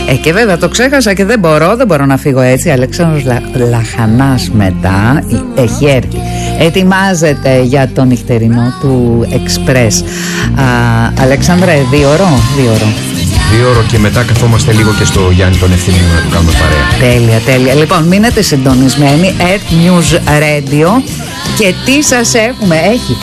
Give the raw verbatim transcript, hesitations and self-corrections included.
Ε, και βέβαια το ξέχασα και δεν μπορώ, δεν μπορώ να φύγω έτσι. Αλέξανδρος Λα, Λαχανάς μετά έχει έρθει. Ετοιμάζεται για το νυχτερινό του Εξπρές. Αλέξανδρε, δύο ώρο, δύο ώρο. Δύο ώρο και μετά καθόμαστε λίγο και στο Γιάννη τον Ευθυμίου να του κάνουμε παρέα. Τέλεια, τέλεια. Λοιπόν, μείνετε συντονισμένοι. Earth News Radio. Και τι σας έχουμε, έχει